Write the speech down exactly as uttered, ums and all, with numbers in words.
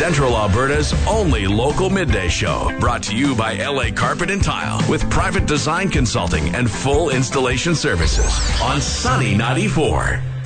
Central Alberta's only local midday show. Brought to you by L A Carpet and Tile with private design consulting and full installation services on Sunny ninety-four.